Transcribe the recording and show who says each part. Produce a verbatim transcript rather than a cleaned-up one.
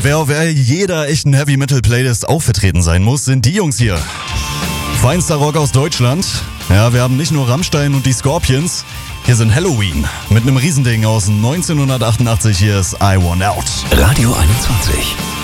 Speaker 1: wer auf jeder echten Heavy-Metal-Playlist auch vertreten sein muss, sind die Jungs hier. Feinster Rock aus Deutschland. Ja, wir haben nicht nur Rammstein und die Scorpions. Hier sind Halloween mit einem Riesending aus neunzehnhundertachtundachtzig. Hier ist I Want Out.
Speaker 2: Radio einundzwanzig.